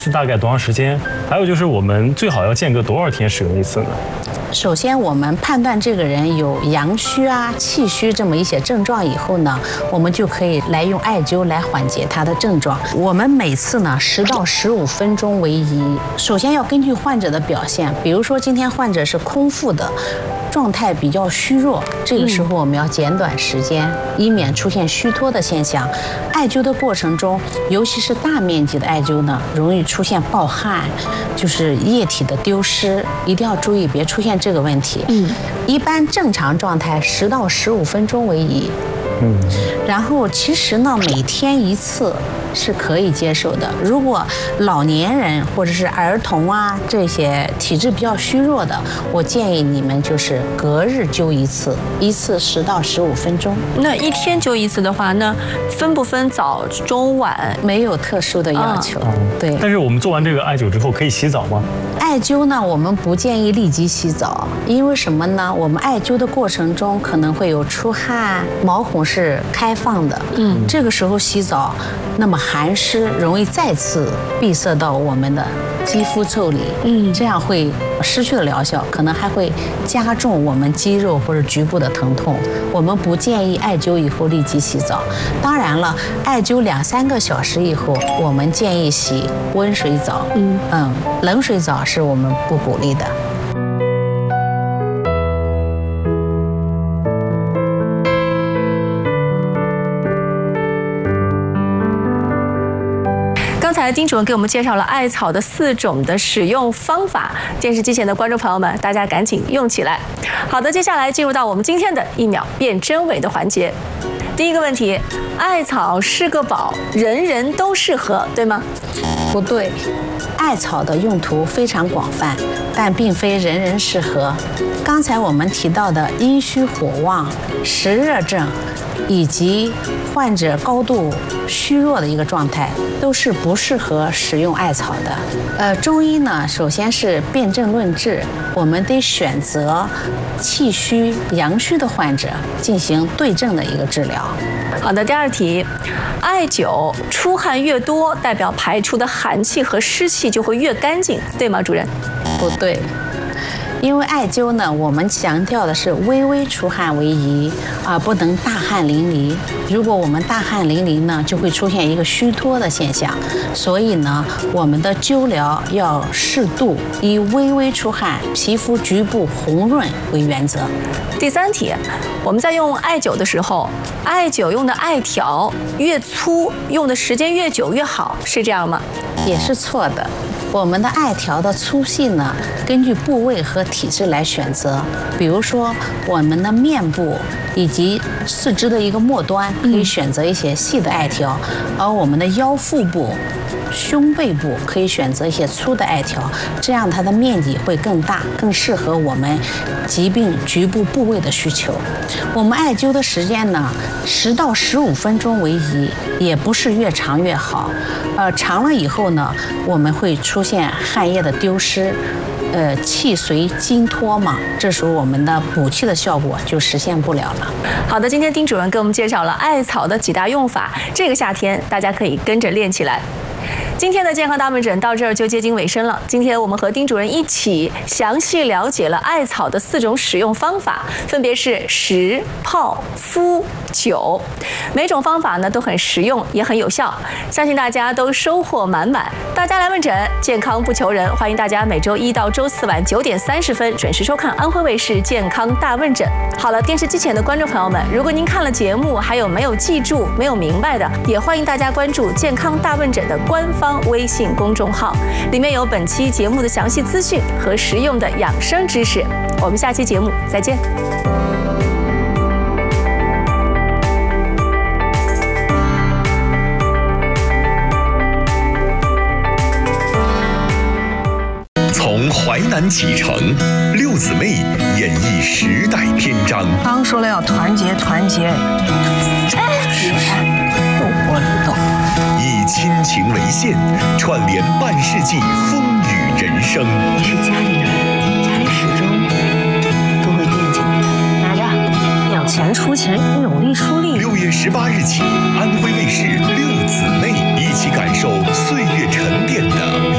大概多长时间？还有就是我们最好要间隔多少天使用一次呢？ 首先，我们判断这个人有阳虚啊、气虚这么一些症状以后呢，我们就可以来用艾灸来缓解他的症状。我们每次呢10到15分钟为宜。首先要根据患者的表现，比如说今天患者是空腹的，状态比较虚弱，这个时候我们要减短时间，以免出现虚脱的现象。艾灸的过程中，尤其是大面积的艾灸呢，容易出现暴汗，就是液体的丢失，一定要注意别出现这个问题。一般正常状态10到15分钟为宜。然后其实呢，每天1次是可以接受的。如果老年人或者是儿童啊这些体质比较虚弱的，我建议你们就是隔日灸1次，1次10到15分钟。 那一天灸1次的话，那分不分早中晚？ 没有特殊的要求。对。 但是我们做完这个艾灸之后，可以洗澡吗？ 艾灸呢，我们不建议立即洗澡，因为什么呢？我们艾灸的过程中可能会有出汗，毛孔是开放的，这个时候洗澡，那么寒湿容易再次闭塞到我们的肌肤腠理，这样会失去了疗效，可能还会加重我们肌肉或者局部的疼痛。我们不建议艾灸以后立即洗澡。当然了，艾灸2、3个小时以后，我们建议洗温水澡，冷水澡是我们不鼓励的。 刚才丁主任给我们介绍了艾草的4种的使用方法，电视机前的观众朋友们，大家赶紧用起来。好的，接下来进入到我们今天的1秒辨真伪的环节。第一个问题，艾草是个宝，人人都适合，对吗？ 不对，艾草的用途非常广泛，但并非人人适合。刚才我们提到的阴虚火旺、湿热症，以及患者高度虚弱的一个状态，都是不适合使用艾草的。中医呢，首先是辨证论治，我们得选择气虚、阳虚的患者进行对症的一个治疗。 好的，第2题，艾灸出汗越多，代表排出的寒气和湿气就会越干净，对吗，主任？ 不对。因为艾灸呢，我们强调的是微微出汗为宜，而不能大汗淋漓。如果我们大汗淋漓呢，就会出现一个虚脱的现象。所以呢，我们的灸疗要适度，以微微出汗、皮肤局部红润为原则。 第3题，我们在用艾灸的时候，艾灸用的艾条越粗，用的时间越久越好，是这样吗？ 也是错的。我们的艾条的粗细呢，根据部位和体质来选择。比如说，我们的面部以及四肢的一个末端可以选择一些细的艾条，而我们的腰腹部、胸背部可以选择一些粗的艾条，这样它的面积会更大，更适合我们疾病局部部位的需求。我们艾灸的时间呢，10到15分钟为宜，也不是越长越好。长了以后呢，我们会出现汗液的丢失，气随经脱嘛，这时候我们的补气的效果就实现不了了。 好的，今天丁主任给我们介绍了艾草的几大用法，这个夏天大家可以跟着练起来。今天的健康大问诊到这儿就接近尾声了。今天我们和丁主任一起详细了解了艾草的4种使用方法，分别是食、泡、敷、灸。每种方法呢都很实用，也很有效，相信大家都收获满满。大家来问诊，健康不求人，欢迎大家每周1到周4晚9点30分准时收看安徽卫视健康大问诊。好了，电视机前的观众朋友们，如果您看了节目还有没有记住、没有明白的，也欢迎大家关注健康大问诊的官方微信公众号，里面有本期节目的详细资讯和实用的养生知识。我们下期节目再见。 从淮南启程，六姊妹演绎时代篇章。 刚说了要团结，团结， 以亲情为线，串联半世纪风雨人生。 你是家里人，家里始终都会惦记你。拿着，你有钱出钱，努力出力。 6月18日起，安徽卫视六姊妹一起感受岁月沉淀的